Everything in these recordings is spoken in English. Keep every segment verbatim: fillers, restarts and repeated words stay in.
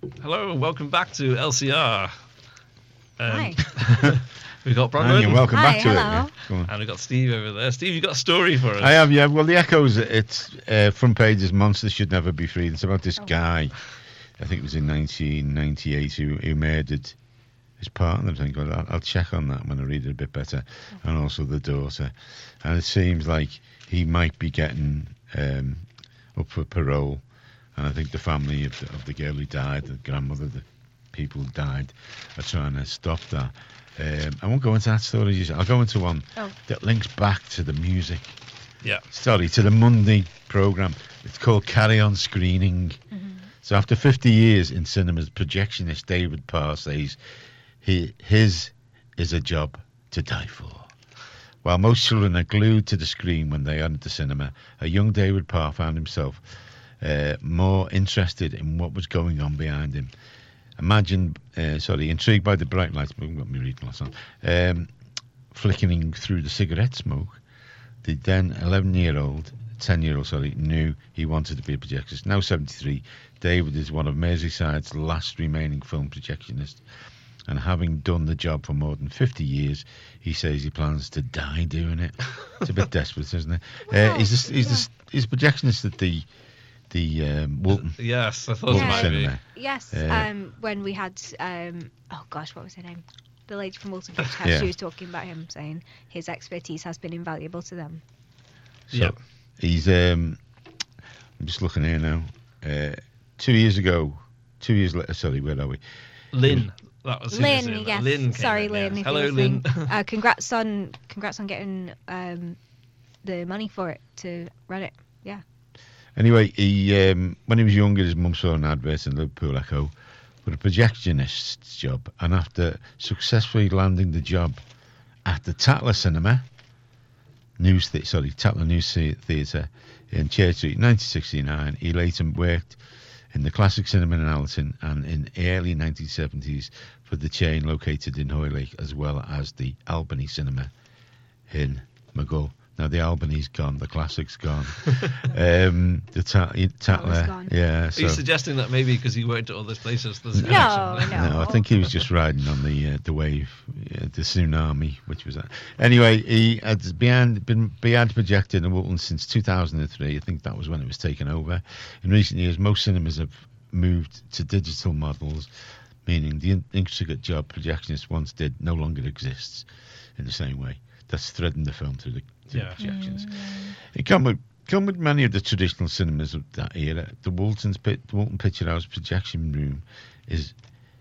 Hello, and welcome back to L C R. Um, Hi. We've got And you're Bronwyn, welcome Hi, back to hello. it. Yeah. Go on. and we've got Steve over there. Steve, you've got a story for us. I have, yeah. Well, the Echoes, it's uh, front page is Monsters Should Never Be Free. It's about this Oh. guy, I think it was in nineteen ninety-eight, who, who murdered his partner. I think I'll, I'll check on that when I read it a bit better, and also the daughter. And it seems like he might be getting um, up for parole. And I think the family of the, of the girl who died, the grandmother, the people who died, are trying to stop that. Um, I won't go into that story. just- I'll go into one Oh. that links back to the music. Yeah. Sorry, to the Monday programme. It's called Carry On Screening. So after fifty years in cinemas, projectionist David Parr says he, his is a job to die for. While most children are glued to the screen when they enter the cinema, a young David Parr found himself uh, more interested in what was going on behind him. Imagine, uh, sorry, intrigued by the bright lights, we haven't got me reading last time, um, flickering through the cigarette smoke, the then eleven-year-old, ten-year-old, sorry, knew he wanted to be a projectionist. Now seventy-three, David is one of Merseyside's last remaining film projectionists, and having done the job for more than fifty years, he says he plans to die doing it. It's a bit desperate, isn't it? Well, uh, he's a, he's, yeah. a, he's a projectionist at the the um, Woolton. Yes, I thought Woolton it might Cinema. be. Yes, Uh, um, when we had, um, oh gosh, what was her name? The lady from Wilton Picture House, Yeah. she was talking about him, saying his expertise has been invaluable to them. So Yep. he's um I'm just looking here now. Uh, two years ago, two years later. Sorry, where are we? Lynn. That was who was Lynn, in it. yes. Lynn came Sorry, in, Lynn. yes. If Hello, you're Lynn. listening. uh, congrats on, congrats on getting um, the money for it to run it. Yeah. Anyway, he um, when he was younger, his mum saw an advert in Liverpool Echo for a projectionist's job, and after successfully landing the job at the Tatler Cinema, News Th- sorry, Tatler News The- Theatre in Church Street, nineteen sixty-nine, he later worked in the Classic Cinema in Allerton and in early nineteen seventies for the chain located in Hoylake, as well as the Albany Cinema in Maghull. Now the Albany's gone, the Classic's gone. um, the ta- Tatler, gone. yeah. Are So you suggesting that maybe because he worked at all those places, there's a No, connection? no. no, I think he was just riding on the uh, the wave, uh, the tsunami, which was that. Anyway, he had beyond, been beyond projected in Woolton since two thousand three. I think that was when it was taken over. In recent years, most cinemas have moved to digital models, meaning the in- intricate job projectionists once did no longer exists in the same way. That's threading the film through the, through Yeah. the projections. It come with come with many of the traditional cinemas of that era. The Woolton's Pit, the Woolton Picture House projection room is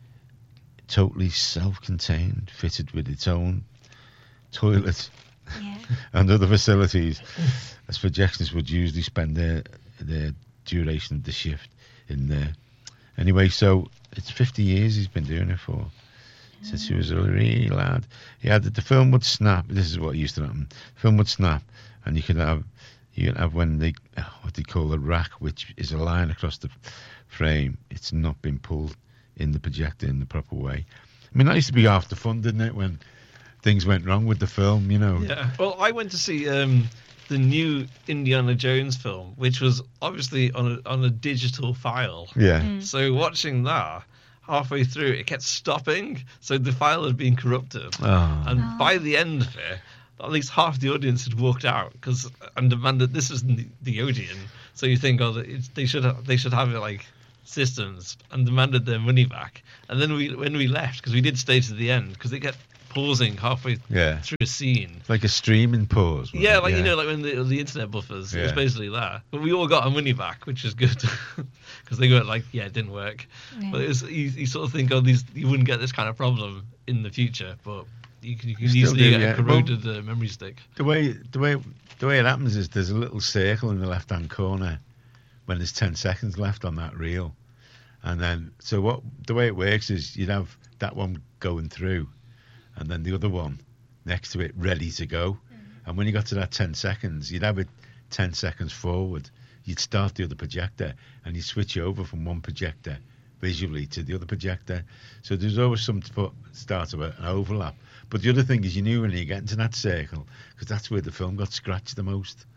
totally self-contained, fitted with its own toilet Yeah. and other facilities, as projectionists would usually spend their their duration of the shift in there. Anyway, so it's fifty years he's been doing it for. Since he was a really lad. He had the film would snap. This is what used to happen. The film would snap, and you could have you could have when they what they call a rack, which is a line across the frame. It's not been pulled in the projector in the proper way. I mean, that used to be half the fun, didn't it? When things went wrong with the film, you know. Yeah. Well, I went to see um, the new Indiana Jones film, which was obviously on a, on a digital file. Yeah. So watching that, halfway through, it kept stopping. So the file had been corrupted. Oh. And Oh. by the end of it, at least half the audience had walked out because and demanded this isn't the, the Odeon. So you think, oh, it's, they should have, they should have it like systems and demanded their money back. And then we when we left, because we did stay to the end, because they kept pausing halfway Yeah. through a scene. It's like a streaming pause. wasn't Yeah, it? like you know, like when the the internet buffers, it was Yeah. basically that. But we all got our money back, which is good, because they were like, yeah, it didn't work. Yeah. But it was, you, you sort of think, oh, these you wouldn't get this kind of problem in the future, but you can, you can You still easily do, get yeah. a corroded uh, memory stick. The way the way the way it happens is there's a little circle in the left hand corner when there's ten seconds left on that reel, and then so what the way it works is you'd have that one going through, and then the other one next to it ready to go, and when you got to that ten seconds, you'd have it ten seconds forward. You'd start the other projector, and you switch over from one projector visually to the other projector. So there's always some fo- start of a- an overlap. But the other thing is you knew when you get into that circle, because that's where the film got scratched the most.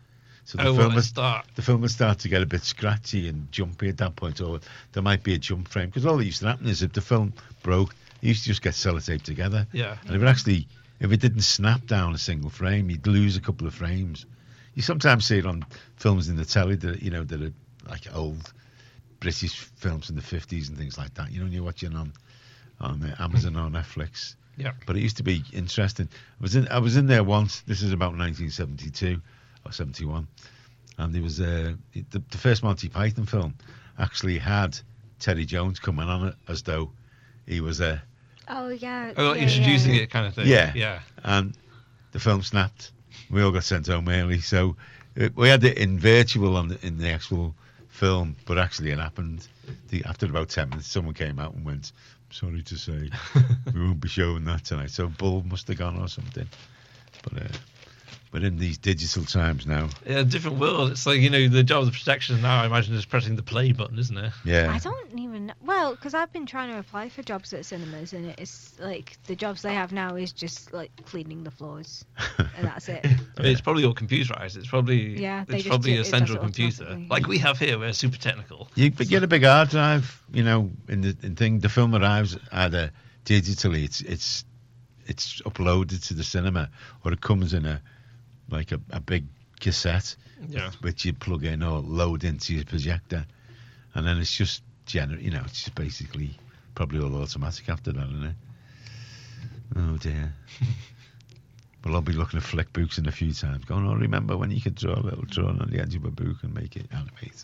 So the Oh, film well, would start. the film would start to get a bit scratchy and jumpy at that point, or there might be a jump frame, because all that used to happen is if the film broke, you used to just get sellotaped together, Yeah. and it would actually, if it didn't snap down a single frame, you'd lose a couple of frames. You sometimes see it on films in the telly that you know that are like old British films in the fifties and things like that. You know, when you're watching on on uh, Amazon or Netflix. Yeah. But it used to be interesting. I was in I was in there once. This is about nineteen seventy-two or seventy-one, and there was uh, the, the first Monty Python film actually had Terry Jones coming on it as though he was a Oh yeah. Oh, like yeah, introducing yeah. it kind of thing. yeah Yeah. and the film snapped. We all got sent home early, so it, we had it in virtual on the, in the actual film, but actually it happened. The, after about ten minutes, someone came out and went, "Sorry to say, we won't be showing that tonight." So bulb must have gone or something. But uh, but in these digital times now, Yeah, different world. It's like, you know, the job of protection now, I imagine, is pressing the play button, isn't it? yeah, I don't even know. Well, because I've been trying to apply for jobs at cinemas, and it's like the jobs they have now is just like cleaning the floors, and that's it. I mean, it's probably all computerized. It's probably Yeah, they it's just probably do- a it does central it computer, automatically. like we have here. We're super technical. you but get a big hard drive, you know, in the in thing. The film arrives either digitally, it's it's it's uploaded to the cinema, or it comes in a like a, a big cassette, Yeah. which you plug in or load into your projector, and then it's just gener- you know, it's just basically probably all automatic after that, isn't it? Oh dear. Well, I'll be looking at flick books in a few times, going, "Oh, remember when you could draw a little drawing on the edge of a book and make it animate?"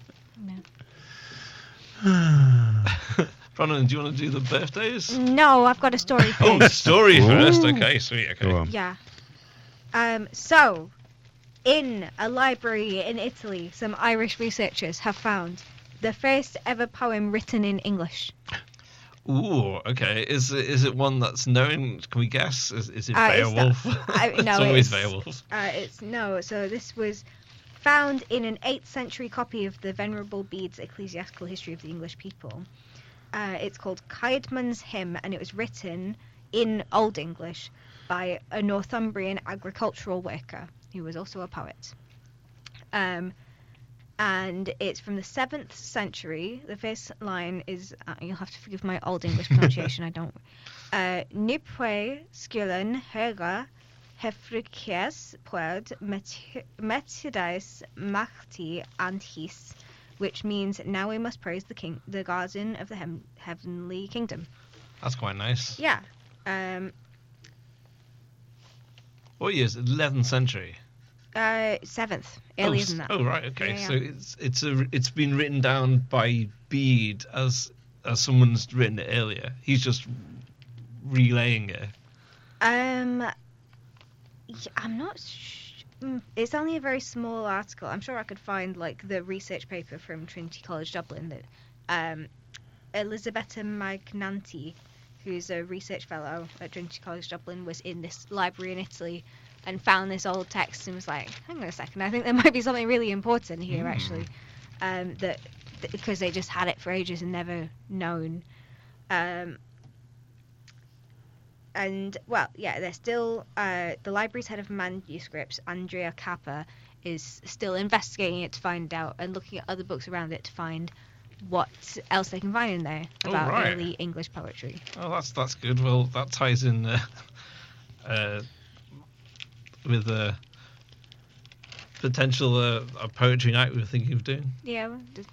Bronwyn, do you want to do the birthdays? No, I've got a story for Oh, you. story Ooh. first. Okay, sweet. Okay. Go on. Yeah. Um, so, in a library in Italy, some Irish researchers have found the first ever poem written in English. Ooh, okay. Is it, is it one that's known? Can we guess? Is, is it Uh, it's Beowulf? not- I- no, it's always it's- Beowulf. Uh, it's no. So this was found in an eighth century copy of the Venerable Bede's Ecclesiastical History of the English People. Uh, it's called Caedmon's Hymn, and it was written in Old English by a Northumbrian agricultural worker who was also a poet. Um, and it's from the seventh century. The first line is, uh, you'll have to forgive my Old English pronunciation, I don't. Uh, Nipwe skillen höga hefrikies poed metidais machti antis, which means now we must praise the king, the guardian of the hem- heavenly kingdom. That's quite nice. Yeah. Um, What year is it? eleventh century. uh, seventh, earlier oh, than that. Oh, right. Okay. Yeah, yeah. So it's it's a it's been written down by Bede as as someone's written it earlier. He's just relaying it. Um, y- I'm not. Sh- mm, it's only a very small article. I'm sure I could find like the research paper from Trinity College Dublin that um, Elisabetta Magnanti, who's a research fellow at Trinity College Dublin, was in this library in Italy and found this old text and was like, hang on a second, I think there might be something really important here, actually. Um, that, that because they just had it for ages and never known. Um, and, well, yeah, they're still, uh, the library's head of manuscripts, Andrea Kappa, is still investigating it to find out and looking at other books around it to find what else they can find in there Oh, about right. early English poetry. Oh, that's that's good. Well, that ties in uh, uh, with a potential uh, a poetry night we were thinking of doing. Yeah, well, just-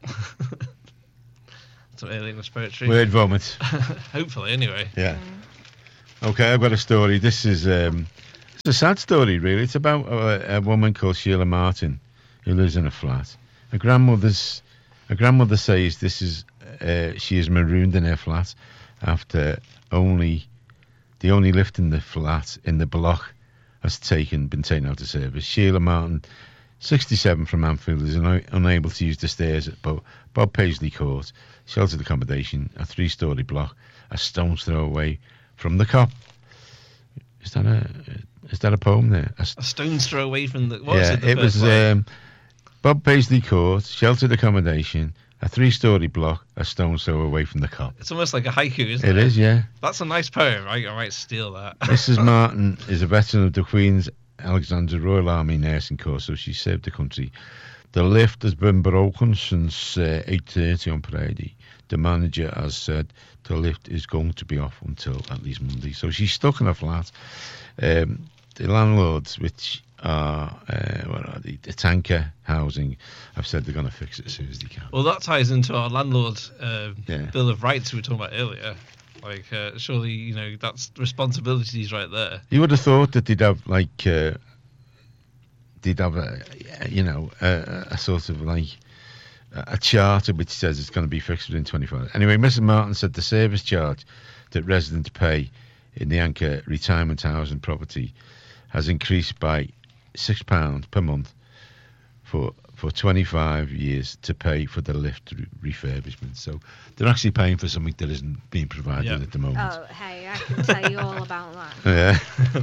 Some early English poetry. Word vomit. Hopefully, anyway. Yeah. Okay, I've got a story. This is um, it's a sad story, really. It's about a, a woman called Sheila Martin who lives in a flat. Her grandmother's her grandmother says this is uh, she is marooned in her flat after only the only lift in the flat in the block has taken been taken out of service. Sheila Martin, sixty-seven, from Anfield, is una- unable to use the stairs at Bo- Bob Paisley Court, sheltered accommodation, a three-storey block, a stone's throw away from the cop. Is that a is that a poem there? A, A stone's throw away from the. What was yeah, it? The it first was line? um, Bob Paisley Court, sheltered accommodation, a three-storey block, a stone's throw away from the cop. It's almost like a haiku, isn't It it? is, yeah. That's a nice poem. I, I might steal that. Missus Martin is a veteran of the Queen's Alexandra Royal Army Nursing Corps, so she served the country. The lift has been broken since uh, eight thirty on Friday. The manager has said the lift is going to be off until at least Monday. So she's stuck in a flat. Um, the landlords, which are, uh, what are they, the Tanker Housing, have said they're going to fix it as soon as they can. Well, that ties into our landlord uh, Yeah. Bill of Rights we were talking about earlier. Like, uh, surely, you know, that's responsibilities right there. You would have thought that they'd have, like, uh, they'd have, a, you know, a, a sort of, like, a charter which says it's going to be fixed within twenty-four hours. Anyway, Missus Martin said the service charge that residents pay in the Anchor retirement housing property has increased by six pounds per month for for twenty-five years to pay for the lift re- refurbishment. So they're actually paying for something that isn't being provided Yeah. at the moment. Oh, hey, I can tell you all about that. Yeah.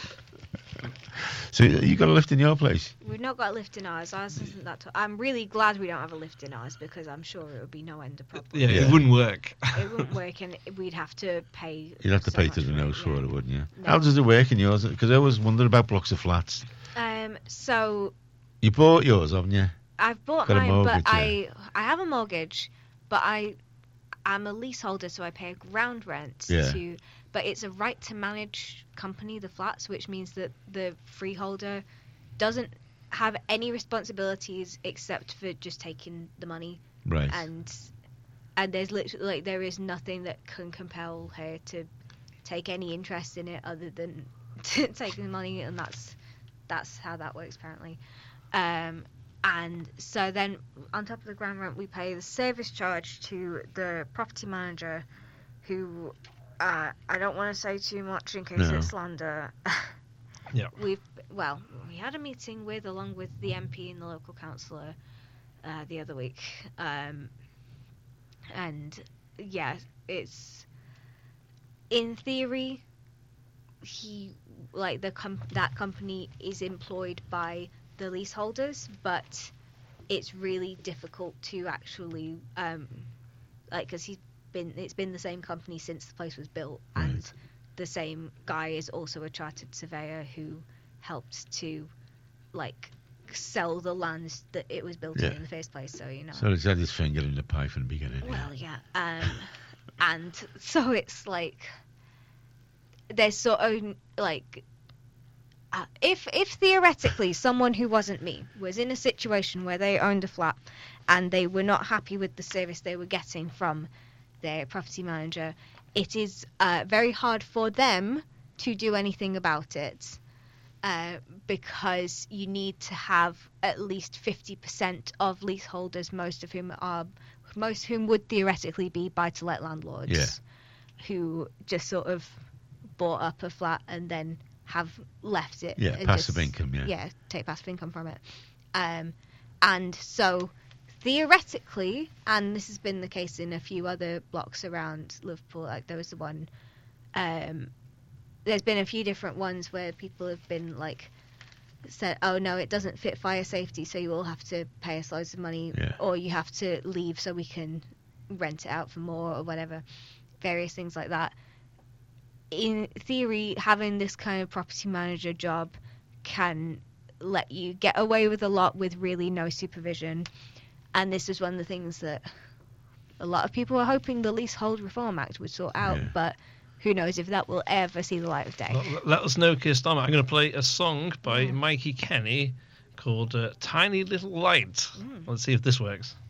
So you got a lift in your place? We've not got a lift in ours. Ours isn't that. T- I'm really glad we don't have a lift in ours because I'm sure it would be no end of problem. Yeah, Yeah. it wouldn't work. It wouldn't work, and we'd have to pay. You'd have to so pay much to the for nose for yeah. it, wouldn't you? No. How does it work in yours? Because I always wondered about blocks of flats. Um. So You bought yours, haven't you? I've bought Got a mine, mortgage, but yeah. I I have a mortgage, but I I'm a leaseholder, so I pay a ground rent Yeah. to. But it's a right to manage company, the flats, which means that the freeholder doesn't have any responsibilities except for just taking the money, Right. and and there's literally like there is nothing that can compel her to take any interest in it other than taking the money, and that's that's how that works apparently. Um, and so then on top of the ground rent, we pay the service charge to the property manager, who uh, I don't want to say too much in case No. it's slander. Yeah. We've well, we had a meeting with along with the M P and the local councillor uh, the other week, um, and yeah, it's in theory he like the com- that company is employed by the leaseholders, but it's really difficult to actually um, like because he's been it's been the same company since the place was built, and Right. the same guy is also a chartered surveyor who helped to like sell the land that it was built Yeah. in in the first place. So you know. So he's had his finger in the pie from the beginning. yeah. Well, yeah. Um, and so it's like there's sort of like uh, if if theoretically someone who wasn't me was in a situation where they owned a flat and they were not happy with the service they were getting from their property manager, it is uh, very hard for them to do anything about it. Uh, because you need to have at least fifty percent of leaseholders, most of whom are, most of whom would theoretically be buy-to-let landlords, Yeah. who just sort of bought up a flat and then have left it. Yeah, and passive just- income, yeah. Yeah, take passive income from it. Um, and so theoretically, and this has been the case in a few other blocks around Liverpool, like there was the one. Um, There's been a few different ones where people have been like said, oh no, it doesn't fit fire safety, so you all have to pay us loads of money, Yeah. or you have to leave so we can rent it out for more or whatever, various things like that. In theory, having this kind of property manager job can let you get away with a lot with really no supervision, and this is one of the things that a lot of people are hoping the Leasehold Reform Act would sort out, Yeah. but who knows if that will ever see the light of day. Well, let us know, Keir Starmer. I'm going to play a song by Mm. Mikey Kenny called uh, Tiny Little Light. Mm. Let's see if this works.